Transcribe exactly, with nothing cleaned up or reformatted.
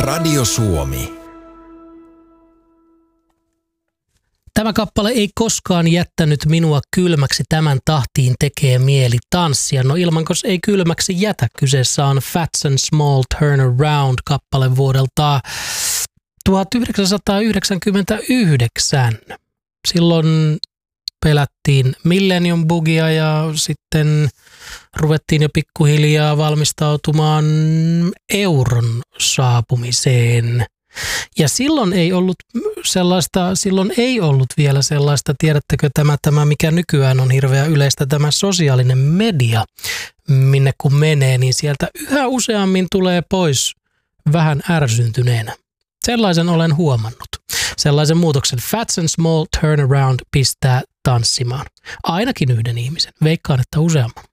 Radio Suomi. Tämä kappale ei koskaan jättänyt minua kylmäksi, tämän tahtiin tekee mieli tanssia. No ilmankos ei kylmäksi jätä. Kyseessä on Fats and Small Turn Around kappale vuodelta tuhatyhdeksänsataayhdeksänkymmentäyhdeksän. Silloin pelättiin Millennium Bugia ja sitten ruvettiin jo pikkuhiljaa valmistautumaan euron saapumiseen. Ja silloin ei ollut sellaista, silloin ei ollut vielä sellaista, tiedättekö tämä, tämä mikä nykyään on hirveän yleistä, tämä sosiaalinen media, minne kun menee, niin sieltä yhä useammin tulee pois vähän ärsyntyneenä. Sellaisen olen huomannut. Sellaisen muutoksen Fats and Small Turnaround pistää tanssimaan. Ainakin yhden ihmisen. Veikkaan, että useamman.